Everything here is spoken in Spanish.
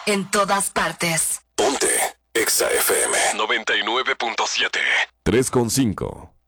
en todas partes. Ponte Exa FM 99.7. 3.5.